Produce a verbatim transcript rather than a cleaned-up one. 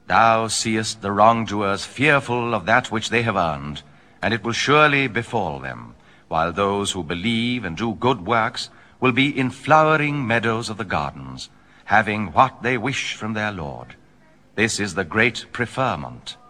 Thou seest the wrongdoers fearful of that which they have earned, and it will surely befall them, while those who believe and do good works will be in flowering meadows of the gardens, having what they wish from their Lord. This is the great preferment